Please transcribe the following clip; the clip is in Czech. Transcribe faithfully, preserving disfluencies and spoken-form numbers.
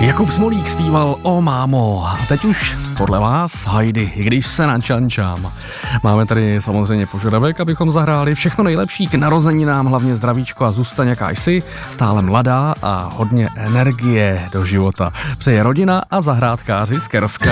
Jakub Smolík zpíval O mámo. A teď už podle vás Heidi, když se načančám. Máme tady samozřejmě požadavek, abychom zahráli všechno nejlepší k narozeninám, hlavně zdravíčko a zůstaň jaká jsi, stále mladá a hodně energie do života. Přeje rodina a zahrádkáři z Kerska.